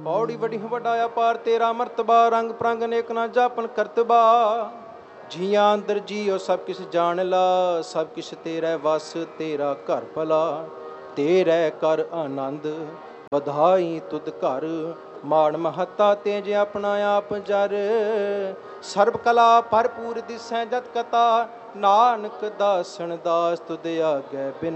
ਪੌੜੀ ਵਡੀ ਵੱਡਾ ਅਪਾਰ ਤੇਰਾ ਮਰਤਬਾ, ਰੰਗ ਪ੍ਰੰਗ ਨੇਕ ਨਾ ਜਾਪਨ ਕਰਤਬਾ। ਜੀਆਂ ਅੰਦਰ ਜੀਓ ਸਭ ਕਿਛ ਜਾਣ ਲਾ, ਸਭ ਕਿਛ ਤੇਰਾ ਵਸ ਤੇਰਾ ਘਰ ਭਲਾ। ਤੇਰੇ ਕਰ ਆਨੰਦ ਵਧਾਈ ਤੁਧ ਘਰ, ਮਾਣ ਮਹੱਤਾ ਤੇਜ ਆਪਣਾ ਆਪ ਜਰ। ਸਰਬ ਕਲਾ ਭਰਪੂਰ ਦਿਸੈ ਜਤ ਕਤਾ, ਨਾਨਕ ਦਾਸਨ ਦਾਸ ਤੁਧ ਆਗੇ ਬਿਨ